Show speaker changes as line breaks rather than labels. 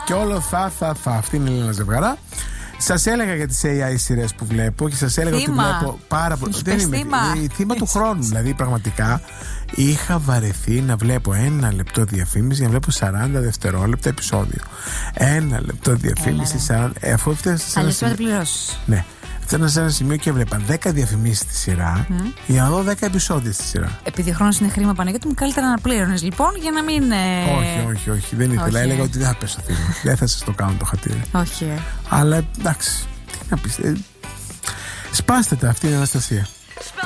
Και όλο θα. Αυτή είναι η Έλενα Ζευγαρά. Σας έλεγα για τις AI σειρές που βλέπω και σας έλεγα ότι βλέπω πάρα πολύ. Δεν είμαι θύμα του χρόνου. Δηλαδή, πραγματικά είχα βαρεθεί να βλέπω 1 λεπτό διαφήμιση για να βλέπω 40 δευτερόλεπτα επεισόδιο. 1 λεπτό διαφήμιση, 40. Αφού έφτασε.
Αλλιώς θα πληρώσεις.
Ναι. Φτάνα σε ένα σημείο και έβλεπα 10 διαφημίσεις στη σειρά για να δω 10 επεισόδια στη σειρά.
Επειδή ο χρόνος είναι χρήμα, Παναγιώτη μου, καλύτερα να πλήρωνες λοιπόν για να μην.
Όχι, δεν ήθελα. Έλεγα ότι δεν θα πέσω θύμα. Δεν θα σας το κάνω το χατήρι.
Όχι.
Αλλά εντάξει, τι να πεις. Σπάστε τα, αυτή είναι η Αναστασία.